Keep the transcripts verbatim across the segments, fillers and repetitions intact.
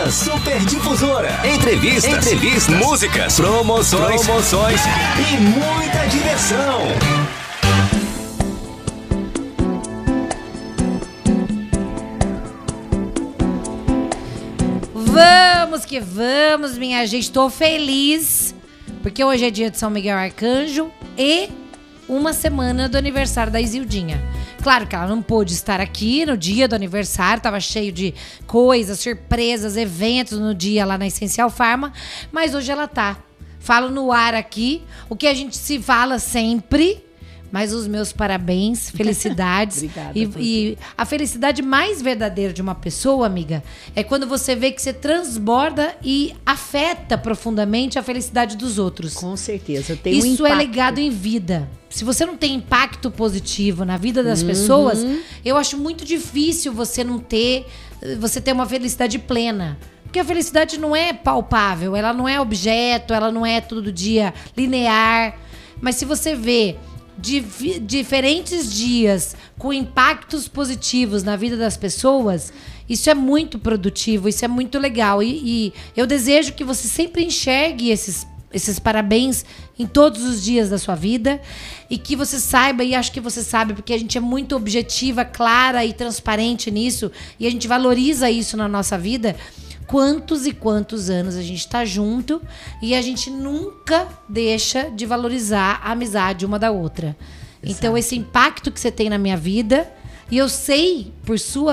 Sua Super Difusora. Entrevistas, entrevistas, músicas, promoções, promoções e muita diversão. Vamos que vamos, minha gente. Tô feliz porque hoje é dia de São Miguel Arcanjo e uma semana do aniversário da Isildinha. Claro que ela não pôde estar aqui no dia do aniversário, tava cheio de coisas, surpresas, eventos no dia lá na Essencial Pharma, mas hoje ela tá. Falo no ar aqui, o que a gente se fala sempre, mas os meus parabéns, felicidades. Obrigada. E, e a felicidade mais verdadeira de uma pessoa, amiga, é quando você vê que você transborda e afeta profundamente a felicidade dos outros. Com certeza. Tem um Isso impacto. é legado em vida. Se você não tem impacto positivo na vida das uhum. pessoas, eu acho muito difícil você não ter, você ter uma felicidade plena. Porque a felicidade não é palpável, ela não é objeto, ela não é todo dia linear. Mas se você vê Dif- diferentes dias com impactos positivos na vida das pessoas, isso é muito produtivo, isso é muito legal. E, e eu desejo que você sempre enxergue esses, esses parabéns em todos os dias da sua vida e que você saiba, e acho que você sabe, porque a gente é muito objetiva, clara e transparente nisso, e a gente valoriza isso na nossa vida. Quantos e quantos anos a gente tá junto e a gente nunca deixa de valorizar a amizade uma da outra. Exato. Então, esse impacto que você tem na minha vida, e eu sei, por sua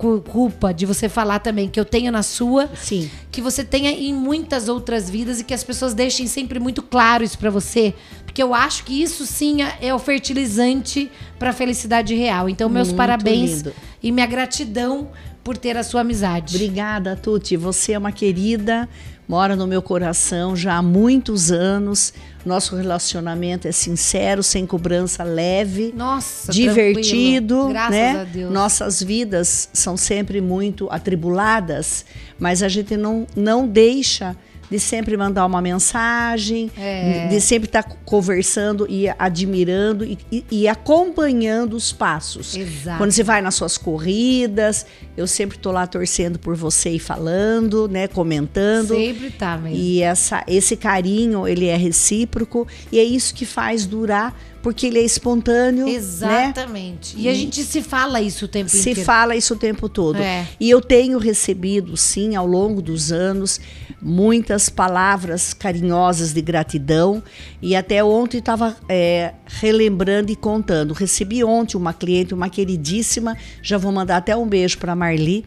culpa de você falar também, que eu tenho na sua, sim, que você tenha em muitas outras vidas e que as pessoas deixem sempre muito claro isso pra você. Porque eu acho que isso sim é o fertilizante pra felicidade real. Então, meus muito parabéns lindo. E minha gratidão por ter a sua amizade. Obrigada, Tuti. Você é uma querida, mora no meu coração já há muitos anos. Nosso relacionamento é sincero, sem cobrança, leve, Nossa, divertido, graças né? a Deus. Nossas vidas são sempre muito atribuladas, mas a gente não, não deixa de sempre mandar uma mensagem, é. de sempre estar conversando e admirando e, e, e acompanhando os passos. Exato. Quando você vai nas suas corridas, eu sempre estou lá torcendo por você e falando, né, comentando. Sempre tá mesmo. E essa, esse carinho, ele é recíproco e é isso que faz durar, porque ele é espontâneo. Exatamente. Né? E a gente se fala isso o tempo se inteiro. Se fala isso o tempo todo. É. E eu tenho recebido, sim, ao longo dos anos, muitas palavras carinhosas de gratidão. E até ontem estava é, relembrando e contando. Recebi ontem uma cliente, uma queridíssima, já vou mandar até um beijo para a Marli.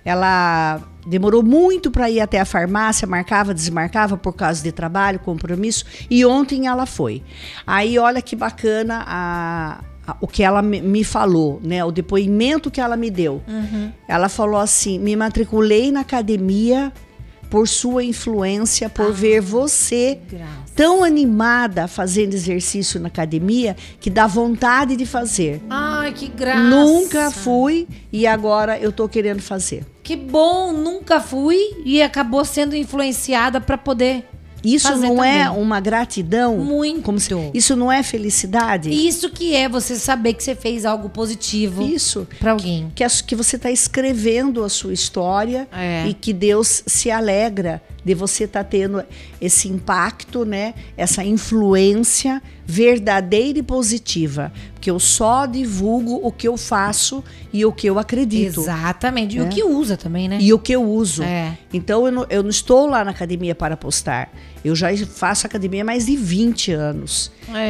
Ela demorou muito para ir até a farmácia, marcava, desmarcava por causa de trabalho, compromisso, e ontem ela foi. Aí olha que bacana a, a, o que ela me, me falou, né? O depoimento que ela me deu. Uhum. Ela falou assim: me matriculei na academia por sua influência, por ah, ver você graça. Tão animada fazendo exercício na academia que dá vontade de fazer. Ai, que graça! Nunca fui e agora eu tô querendo fazer. Que bom, nunca fui e acabou sendo influenciada para poder Isso fazer não também. É uma gratidão? Muito. Como se, isso não é felicidade? Isso que é você saber que você fez algo positivo isso para alguém. Que, que, que você está escrevendo a sua história é. E que Deus se alegra de você estar tá tendo esse impacto, né? Essa influência verdadeira e positiva. Porque eu só divulgo o que eu faço e o que eu acredito. Exatamente. E é. o que usa também, né? E o que eu uso. É. Então, eu não, eu não estou lá na academia para postar. Eu já faço academia há mais de vinte anos.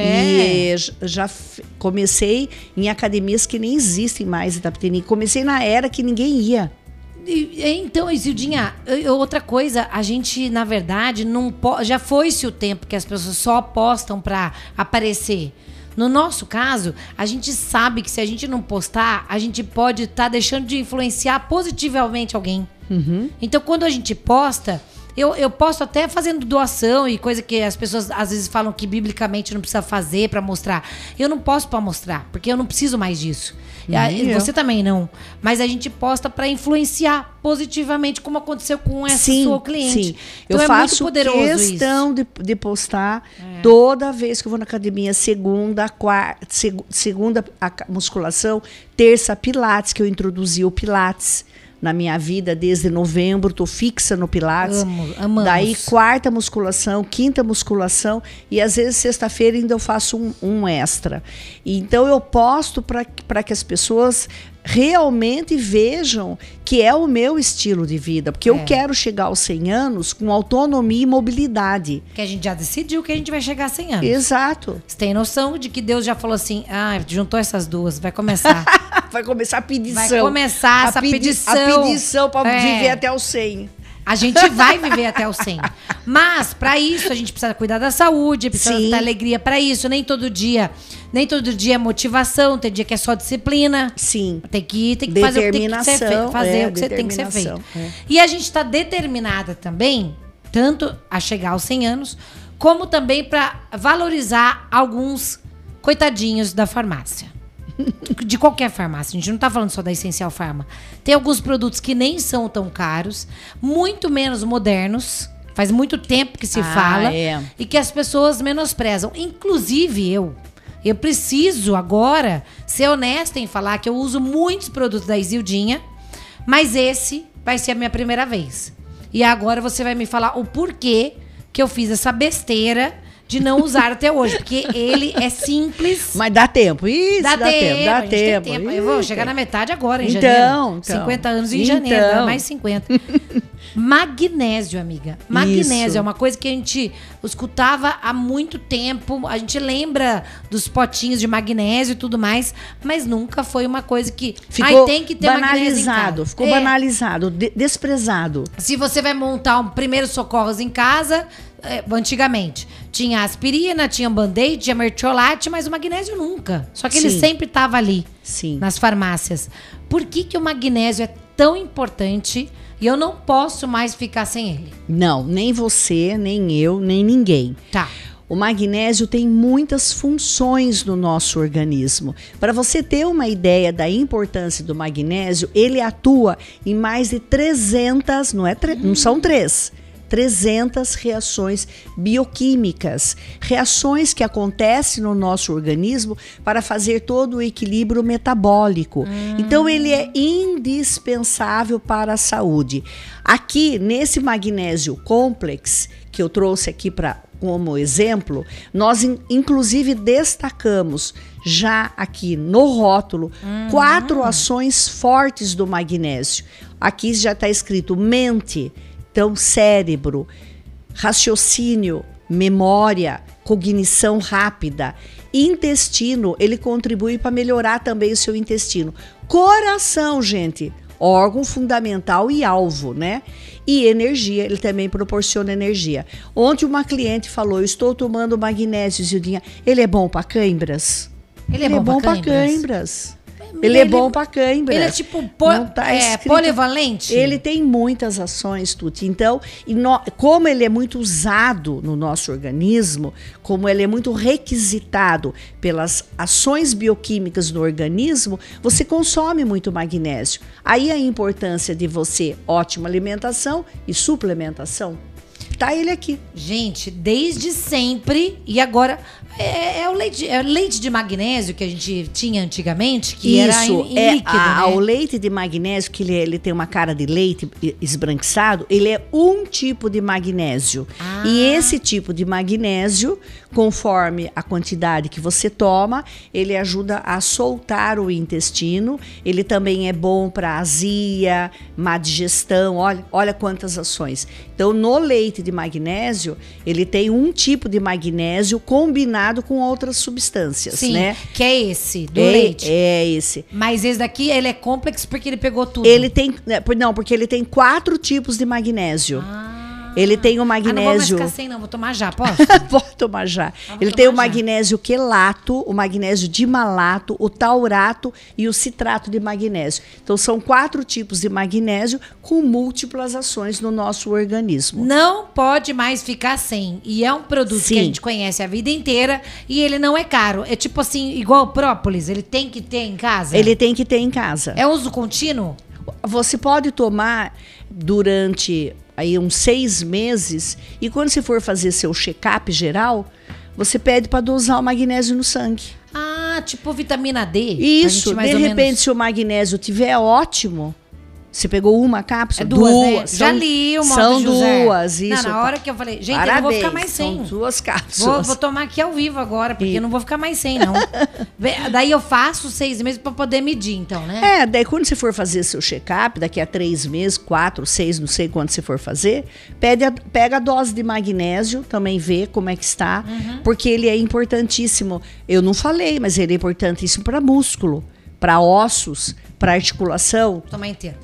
É. E já comecei em academias que nem existem mais em Itapetininga. Comecei na era que ninguém ia. Então, Isildinha, outra coisa, a gente, na verdade, não po- já foi-se o tempo que as pessoas só postam para aparecer. No nosso caso, a gente sabe que se a gente não postar, a gente pode estar tá deixando de influenciar positivamente alguém. Uhum. Então, quando a gente posta, eu, eu posto até fazendo doação e coisa que as pessoas às vezes falam que biblicamente não precisa fazer para mostrar. Eu não posto para mostrar, porque eu não preciso mais disso. Uhum. Você também não. Mas a gente posta para influenciar positivamente, como aconteceu com essa sim, sua cliente. Sim. Então eu é faço muito poderoso questão isso. De, de postar é. Toda vez que eu vou na academia, segunda, quarta, seg, segunda a musculação, terça pilates, que eu introduzi o pilates na minha vida desde novembro, tô fixa no Pilates. Amo, amamos. Daí quarta musculação, quinta musculação e às vezes sexta-feira ainda eu faço um, um extra. Então eu posto para que as pessoas realmente vejam que é o meu estilo de vida, porque é. eu quero chegar aos cem anos com autonomia e mobilidade. Que a gente já decidiu que a gente vai chegar a cem anos. Exato. Você tem noção de que Deus já falou assim, ah, juntou essas duas, vai começar. Vai começar a pedição. Vai começar essa a pedi pedição. A pedição para é. viver até os cem. A gente vai viver até os cem. Mas, para isso, a gente precisa cuidar da saúde, precisa Sim. dar alegria para isso. Nem todo dia, nem todo dia é motivação, tem dia que é só disciplina. Sim. Tem que, tem que fazer o que tem que ser feito. Fazer é, o que você tem que ser feito. É. E a gente está determinada também, tanto a chegar aos cem anos, como também para valorizar alguns coitadinhos da farmácia. De qualquer farmácia, a gente não tá falando só da Essencial Farma. Tem alguns produtos que nem são tão caros, muito menos modernos, faz muito tempo que se ah, fala, é. e que as pessoas menosprezam. Inclusive eu. Eu preciso agora ser honesta em falar que eu uso muitos produtos da Isildinha, mas esse vai ser a minha primeira vez. E agora você vai me falar o porquê que eu fiz essa besteira de não usar até hoje, porque ele é simples. Mas dá tempo, isso, dá, dá tempo, tempo, dá tempo. tempo. Eu vou chegar na metade agora, em então, janeiro. Então, cinquenta anos em então. janeiro, mais cinquenta. Magnésio, amiga. Magnésio isso. é uma coisa que a gente escutava há muito tempo. A gente lembra dos potinhos de magnésio e tudo mais, mas nunca foi uma coisa que ficou ai, tem que ter banalizado, ficou é. banalizado, de desprezado. Se você vai montar um primeiro socorros em casa, é, antigamente tinha aspirina, tinha band-aid, tinha mertiolate, mas o magnésio nunca. Só que Sim. ele sempre estava ali, Sim. nas farmácias. Por que que o magnésio é tão importante e eu não posso mais ficar sem ele? Não, nem você, nem eu, nem ninguém. Tá. O magnésio tem muitas funções no nosso organismo. Para você ter uma ideia da importância do magnésio, ele atua em mais de trezentas, não, é tre- não são três, trezentas reações bioquímicas, reações que acontecem no nosso organismo para fazer todo o equilíbrio metabólico. Hum. Então ele é indispensável para a saúde. Aqui nesse magnésio complex que eu trouxe aqui para como exemplo, nós in, inclusive destacamos já aqui no rótulo uhum. quatro ações fortes do magnésio. Aqui já está escrito mente, então cérebro, raciocínio, memória, cognição rápida, intestino, ele contribui para melhorar também o seu intestino. Coração, gente, órgão fundamental e alvo, né? E energia, ele também proporciona energia. Ontem uma cliente falou, eu estou tomando magnésio, Zildinha, ele é bom para cãibras? Ele é ele bom, é bom para cãibras? cãibras. Ele, ele é bom para cãibras. Ele é tipo po tá é, polivalente? Ele tem muitas ações, Tuti. Então, e no, como ele é muito usado no nosso organismo, como ele é muito requisitado pelas ações bioquímicas no organismo, você consome muito magnésio. Aí a importância de você, ótima alimentação e suplementação. Tá ele aqui. Gente, desde sempre, e agora é, é o leite, é o leite de magnésio que a gente tinha antigamente, que Isso, era em, em é líquido, a, né? O leite de magnésio, que ele, ele tem uma cara de leite esbranquiçado, ele é um tipo de magnésio. Ah. E esse tipo de magnésio, conforme a quantidade que você toma, ele ajuda a soltar o intestino, ele também é bom para azia, má digestão, olha, olha quantas ações. Então, no leite de magnésio, ele tem um tipo de magnésio combinado com outras substâncias, Sim, né? Que é esse, do é, leite. É esse. Mas esse daqui, ele é complexo porque ele pegou tudo. Ele tem, não, porque ele tem quatro tipos de magnésio. Ah. Ele tem o magnésio... Ah, não vou mais ficar sem não, vou tomar já, posso? Pode tomar já. Ah, ele tomar tem o já. magnésio quelato, o magnésio dimalato, o taurato e o citrato de magnésio. Então são quatro tipos de magnésio com múltiplas ações no nosso organismo. Não pode mais ficar sem. E é um produto Sim. que a gente conhece a vida inteira e ele não é caro. É tipo assim, igual o própolis, ele tem que ter em casa? Ele tem que ter em casa. É uso contínuo? Você pode tomar durante aí uns seis meses e quando você for fazer seu check-up geral, você pede para dosar o magnésio no sangue. Ah, tipo vitamina D. Isso, pra gente mais de ou repente menos... se o magnésio tiver ótimo, Você pegou uma cápsula? É duas, duas. né? São, Já li o modo São José. duas, isso. Não, na hora que eu falei, gente, Parabéns, eu não vou ficar mais sem. São duas cápsulas. Vou, vou tomar aqui ao vivo agora, porque E... eu não vou ficar mais sem, não. Daí eu faço seis meses para poder medir, então, né? É, daí quando você for fazer seu check-up, daqui a três meses, quatro, seis, não sei quanto você for fazer, pede a, pega a dose de magnésio, também vê como é que está, uhum. porque ele é importantíssimo. Eu não falei, mas ele é importantíssimo para músculo, para ossos, para articulação. Toma inteiro.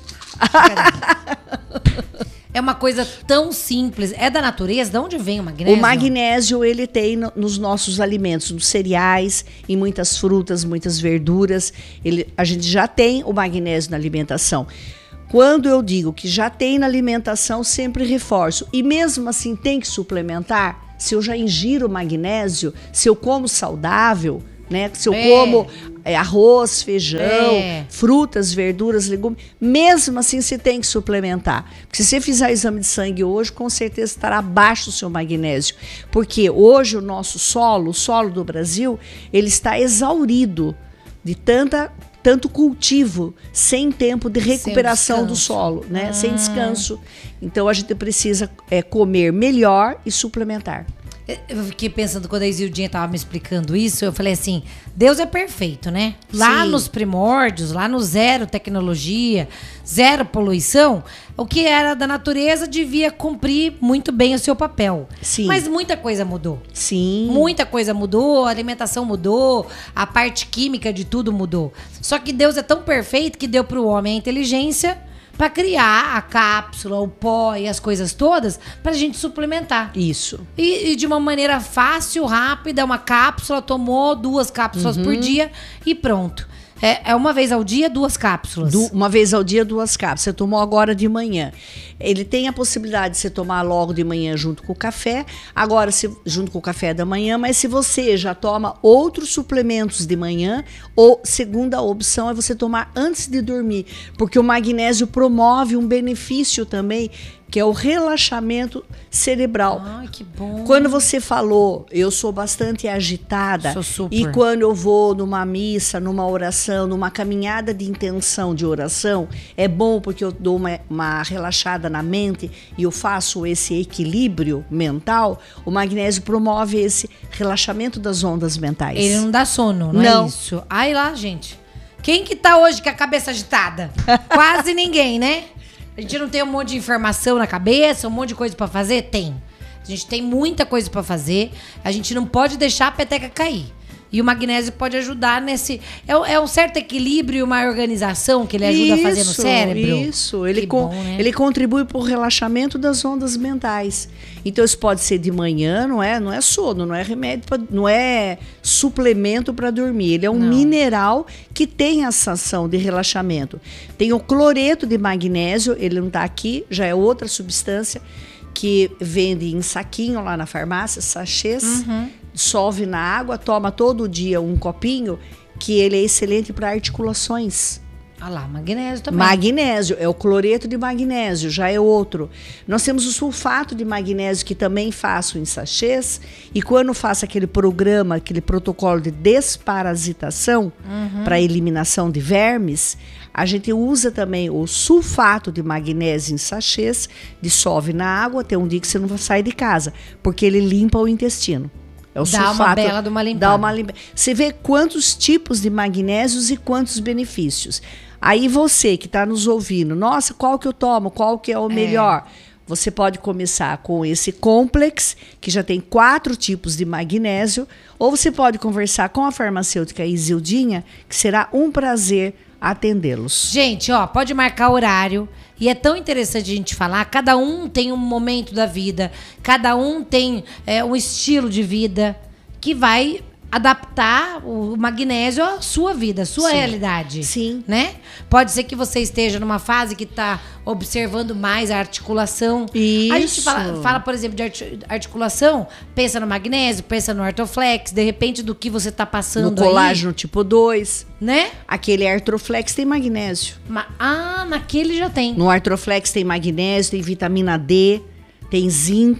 É uma coisa tão simples. É da natureza? De onde vem o magnésio? O magnésio, ele tem no, nos nossos alimentos, nos cereais, em muitas frutas, muitas verduras. Ele, a gente já tem o magnésio na alimentação. Quando eu digo que já tem na alimentação, sempre reforço. E mesmo assim tem que suplementar. Se eu já ingiro magnésio, se eu como saudável, né? Se eu é. como é, arroz, feijão, é. frutas, verduras, legumes, mesmo assim você tem que suplementar. Porque se você fizer exame de sangue hoje, com certeza estará abaixo do seu magnésio. Porque hoje o nosso solo, o solo do Brasil, ele está exaurido de tanta, tanto cultivo, sem tempo de recuperação do solo, né? Ah. Sem descanso. Então a gente precisa é, comer melhor e suplementar. Eu fiquei pensando, quando a Isildinha estava me explicando isso, eu falei assim, Deus é perfeito, né? Lá Sim. nos primórdios, lá no zero tecnologia, zero poluição, o que era da natureza devia cumprir muito bem o seu papel. Sim. Mas muita coisa mudou. Sim. Muita coisa mudou, a alimentação mudou, a parte química de tudo mudou. Só que Deus é tão perfeito que deu para o homem a inteligência para criar a cápsula, o pó e as coisas todas para a gente suplementar. Isso. E, e de uma maneira fácil, rápida, uma cápsula, tomou duas cápsulas uhum. por dia e pronto. É, é uma vez ao dia, duas cápsulas? Du uma vez ao dia, duas cápsulas. Você tomou agora de manhã. Ele tem a possibilidade de você tomar logo de manhã junto com o café, agora se, junto com o café da manhã, mas se você já toma outros suplementos de manhã, ou segunda opção é você tomar antes de dormir, porque o magnésio promove um benefício também, que é o relaxamento cerebral. Ai, que bom. Quando você falou, eu sou bastante agitada. Sou super. E quando eu vou numa missa, numa oração, numa caminhada de intenção de oração, é bom porque eu dou uma, uma relaxada na mente e eu faço esse equilíbrio mental. O magnésio promove esse relaxamento das ondas mentais. Ele não dá sono, não, não. é isso? Ai lá, gente. Quem que tá hoje com a cabeça agitada? Quase ninguém, né? A gente não tem um monte de informação na cabeça, um monte de coisa pra fazer? Tem. A gente tem muita coisa pra fazer. A gente não pode deixar a peteca cair. E o magnésio pode ajudar nesse... É, é um certo equilíbrio e uma organização que ele ajuda isso, a fazer no cérebro. Isso, ele, bom, con né? ele contribui para o relaxamento das ondas mentais. Então isso pode ser de manhã, não é, não é sono, não é remédio, pra, não é suplemento para dormir. Ele é um não. mineral que tem essa ação de relaxamento. Tem o cloreto de magnésio, ele não está aqui, já é outra substância que vende em saquinho lá na farmácia, sachês. Uhum. Dissolve na água, toma todo dia um copinho, que ele é excelente para articulações. Ah lá, magnésio também. Magnésio, é o cloreto de magnésio, já é outro. Nós temos o sulfato de magnésio, que também faço em sachês, e quando faço aquele programa, aquele protocolo de desparasitação, uhum. para eliminação de vermes, a gente usa também o sulfato de magnésio em sachês, dissolve na água, tem um dia que você não vai sair de casa, porque ele limpa o intestino. É o dá sulfato, uma bela de uma limpada. Dá uma limpa... Você vê quantos tipos de magnésios e quantos benefícios. Aí você que está nos ouvindo, nossa, qual que eu tomo? Qual que é o melhor? É. Você pode começar com esse Complex, que já tem quatro tipos de magnésio, ou você pode conversar com a farmacêutica Isildinha, que será um prazer atendê-los. Gente, ó, pode marcar horário. E é tão interessante a gente falar, cada um tem um momento da vida, cada um tem é, um estilo de vida que vai adaptar o magnésio à sua vida, à sua Sim. realidade. Sim. Né? Pode ser que você esteja numa fase que está observando mais a articulação. Isso. A gente fala, fala, por exemplo, de articulação, pensa no magnésio, pensa no Artroflex, de repente do que você está passando no colágeno aí, tipo dois. Né? Aquele Artroflex tem magnésio. Ma ah, naquele já tem. No Artroflex tem magnésio, tem vitamina D, tem zinco,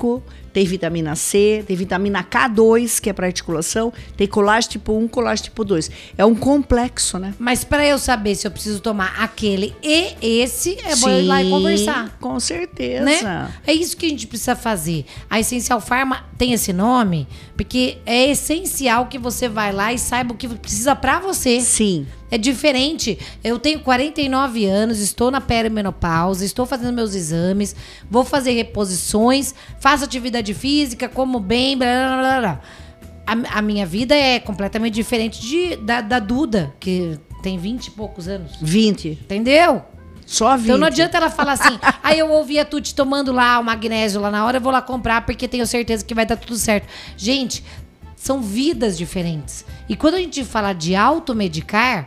tem vitamina C, tem vitamina K dois, que é para articulação, tem colágeno tipo um, colágeno tipo dois. É um complexo, né? Mas para eu saber se eu preciso tomar aquele e esse, é bom eu ir lá e conversar. Com certeza. Né? É isso que a gente precisa fazer. A Essencial Pharma tem esse nome porque é essencial que você vai lá e saiba o que precisa para você. Sim. É diferente. Eu tenho quarenta e nove anos, estou na perimenopausa, estou fazendo meus exames, vou fazer reposições, faço atividade física, como bem, blá, blá, blá, blá. A, a minha vida é completamente diferente de, da, da Duda, que tem vinte e poucos anos. vinte. Entendeu? Só vinte. Então não adianta ela falar assim, aí eu ouvi a Tuti tomando lá o magnésio lá na hora, eu vou lá comprar porque tenho certeza que vai dar tudo certo. Gente, são vidas diferentes. E quando a gente fala de automedicar,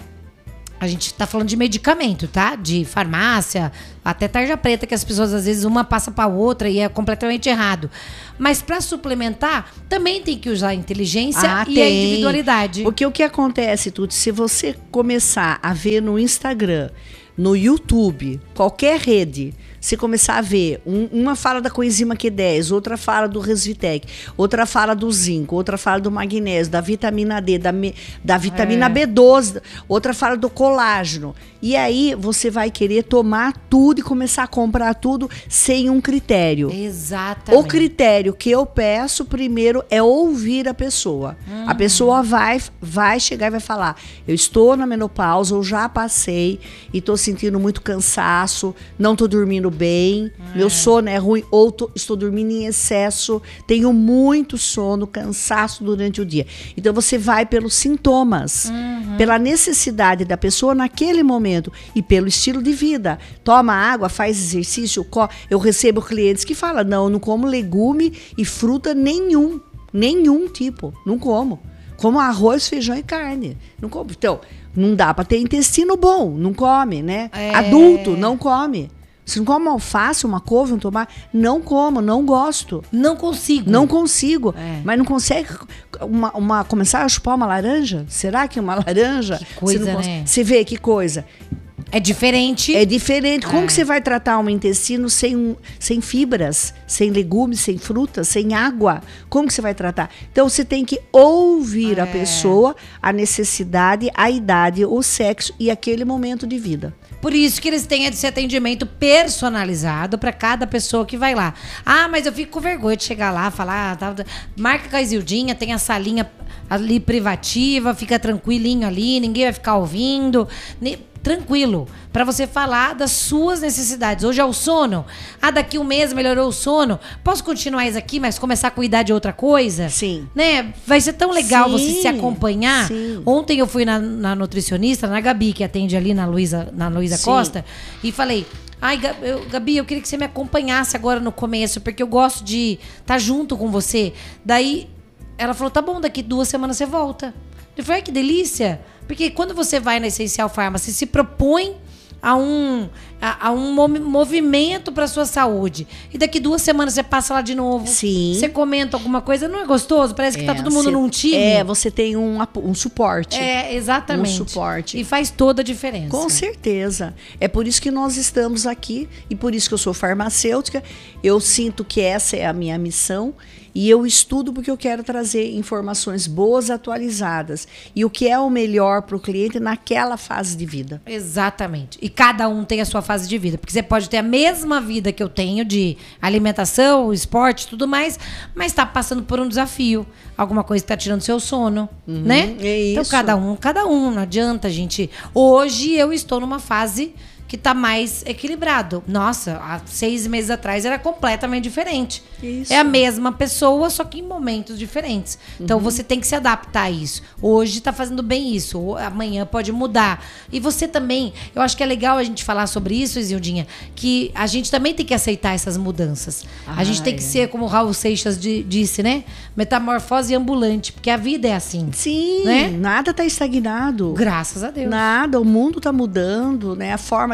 a gente tá falando de medicamento, tá? De farmácia, até tarja preta, que as pessoas às vezes uma passa pra outra e é completamente errado. Mas para suplementar, também tem que usar a inteligência Ah, e tem. a individualidade. Porque o que acontece, Tuti, se você começar a ver no Instagram, no YouTube, qualquer rede, se começar a ver, um, uma fala da coenzima Q dez, outra fala do Resvitec, outra fala do zinco, outra fala do magnésio, da vitamina D, da, me, da vitamina É. B doze, outra fala do colágeno. E aí você vai querer tomar tudo e começar a comprar tudo sem um critério. Exatamente. O critério que eu peço primeiro é ouvir a pessoa. Uhum. A pessoa vai, vai chegar e vai falar: eu estou na menopausa, eu já passei e estou sentindo muito cansaço, não estou dormindo bem, É. meu sono é ruim, ou tô, estou dormindo em excesso, tenho muito sono, cansaço durante o dia. Então você vai pelos sintomas, Uhum. pela necessidade da pessoa naquele momento e pelo estilo de vida. Toma água, faz exercício. co- Eu recebo clientes que falam: não, eu não como legume e fruta nenhum, nenhum tipo, não como. Como arroz, feijão e carne. Não como. Então, não dá para ter intestino bom, não come, né? É. Adulto, não come. Se não come alface, uma couve, um tomate, não como, não gosto. Não consigo. Não consigo. É. Mas não consegue uma, uma- começar a chupar uma laranja? Será que uma laranja? Que coisa, você não cons- né? Você vê que coisa. É diferente. É diferente. Como É. que você vai tratar um intestino sem, um- sem fibras, sem legumes, sem frutas, sem água? Como que você vai tratar? Então você tem que ouvir É. a pessoa, a necessidade, a idade, o sexo e aquele momento de vida. Por isso que eles têm esse atendimento personalizado para cada pessoa que vai lá. Ah, mas eu fico com vergonha de chegar lá, falar, ah, tá, tá. Marca com a Isildinha, tem a salinha ali privativa, fica tranquilinho ali, ninguém vai ficar ouvindo. Ne- Tranquilo, para você falar das suas necessidades. Hoje é o sono. Ah, daqui um mês melhorou o sono. Posso continuar isso aqui, mas começar a cuidar de outra coisa? Sim. Né? Vai ser tão legal Sim, você se acompanhar. sim. Ontem eu fui na, na nutricionista, na Gabi, que atende ali na Luísa na Luísa Sim. Costa, e falei: ai, Ga- eu- Gabi, eu queria que você me acompanhasse agora no começo, porque eu gosto de estar junto com você. Daí ela falou: tá bom, daqui duas semanas você volta. Eu falei: ai, que delícia! Porque quando você vai na Essencial Pharma, você se propõe a um, a, a um mo- movimento para sua saúde. E daqui duas semanas você passa lá de novo. Sim. Você comenta alguma coisa, não é gostoso? Parece que tá É, todo mundo você- num time. É, você tem um, apo- um suporte. É, exatamente. Um suporte. E faz toda a diferença. Com certeza. É por isso que nós estamos aqui e por isso que eu sou farmacêutica. Eu sinto que essa é a minha missão e eu estudo porque eu quero trazer informações boas, atualizadas e o que é o melhor para o cliente naquela fase de vida. Exatamente. E cada um tem a sua fase de vida. Porque você pode ter a mesma vida que eu tenho de alimentação, esporte, tudo mais, mas tá passando por um desafio. Alguma coisa que tá tirando seu sono, né? é Então isso. cada um, cada um. Não adianta, gente. Hoje eu estou numa fase que tá mais equilibrado. Nossa, há seis meses atrás era completamente diferente. Isso. É a mesma pessoa, só que em momentos diferentes. Então você tem que se adaptar a isso. Hoje tá fazendo bem isso, ou amanhã pode mudar. E você também, eu acho que é legal a gente falar sobre isso, Isildinha, que a gente também tem que aceitar essas mudanças. a Ah, gente tem que é. ser, como o Raul Seixas di- disse, né? Metamorfose ambulante, porque a vida é assim. Sim, Né? nada está estagnado. Graças a Deus. Nada, o mundo está mudando, né? A forma de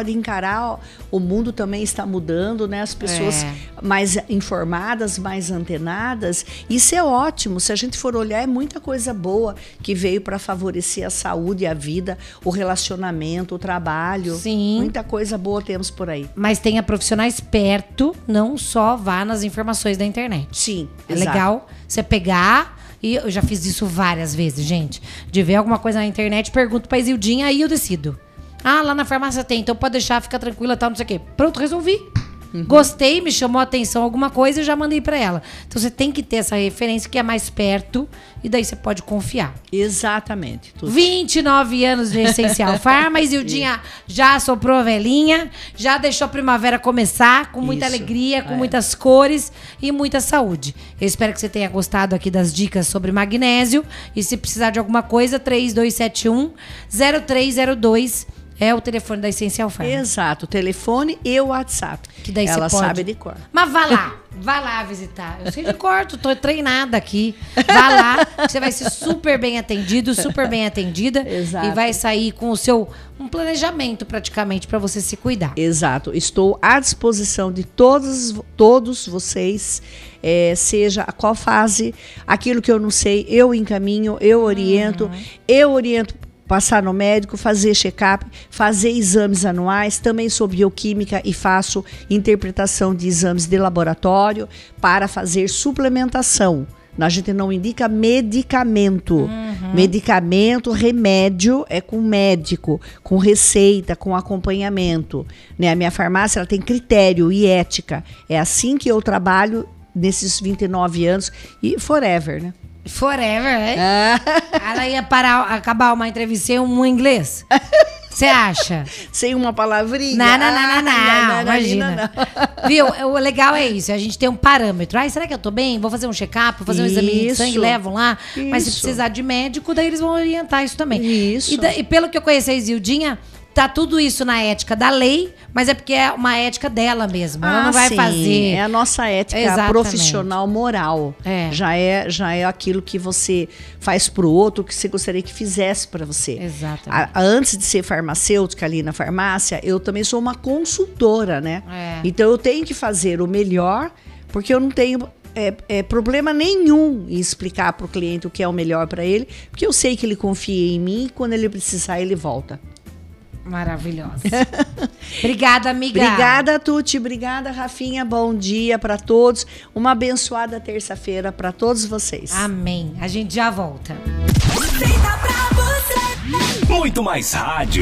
pode encarar, ó, o mundo também está mudando, né? As pessoas É. mais informadas, mais antenadas. Isso é ótimo. Se a gente for olhar, é muita coisa boa que veio para favorecer a saúde, a vida, o relacionamento, o trabalho. Sim. Muita coisa boa temos por aí. Mas tenha profissionais perto, não só vá nas informações da internet. Sim, É exato. legal você pegar, e eu já fiz isso várias vezes, gente, de ver alguma coisa na internet, pergunto pra Isildinha, aí eu decido. Ah, lá na farmácia tem, então pode deixar, fica tranquila, tal, não sei o quê. Pronto, resolvi. Uhum. Gostei, me chamou a atenção alguma coisa e já mandei pra ela. Então você tem que ter essa referência que é mais perto e daí você pode confiar. Exatamente. Tudo. vinte e nove anos de Essencial Farma, Isildinha já soprou a velhinha, já deixou a primavera começar com muita Isso, alegria, com é. muitas cores e muita saúde. Eu espero que você tenha gostado aqui das dicas sobre magnésio e se precisar de alguma coisa, três dois sete um, zero três zero dois é o telefone da Essencial Farma. Exato, o telefone e o WhatsApp. Que daí Ela você pode... sabe de cor. Mas vá lá, vá lá visitar. Eu sei de cor, tô treinada aqui. Vá lá, você vai ser super bem atendido, super bem atendida. Exato. E vai sair com o seu um planejamento praticamente para você se cuidar. Exato. Estou à disposição de todos, todos vocês, é, seja a qual fase, aquilo que eu não sei, eu encaminho, eu oriento, uhum. eu oriento passar no médico, fazer check-up, fazer exames anuais. Também sou bioquímica e faço interpretação de exames de laboratório para fazer suplementação. A gente não indica medicamento. Uhum. Medicamento, remédio é com médico, com receita, com acompanhamento. Né? A minha farmácia ela tem critério e ética. É assim que eu trabalho nesses vinte e nove anos e forever, né? Forever, é? Ela ia parar, acabar uma entrevista sem um inglês? Você acha? Sem uma palavrinha? Não, não, não, não, não, não, não imagina. Não. Viu? O legal é isso, a gente tem um parâmetro. Ai, será que eu tô bem? Vou fazer um check-up, vou fazer um exame de sangue, levam lá. Isso. Mas se precisar de médico, daí eles vão orientar isso também. Isso. E, da, e pelo que eu conheci a Isildinha, tá tudo isso na ética da lei, mas é porque é uma ética dela mesmo. Ela ah, não vai sim. fazer. É a nossa ética Exatamente. Profissional moral. É. Já é já é aquilo que você faz pro outro, que você gostaria que fizesse para você. Exatamente. A, a, antes de ser farmacêutica ali na farmácia, eu também sou uma consultora, né? É. Então eu tenho que fazer o melhor, porque eu não tenho É, é problema nenhum em explicar para o cliente o que é o melhor para ele, porque eu sei que ele confia em mim e quando ele precisar ele volta. Maravilhosa. Obrigada, amiga. Obrigada, Tuti. Obrigada, Rafinha. Bom dia para todos. Uma abençoada terça-feira para todos vocês. Amém. A gente já volta. Muito mais rádio.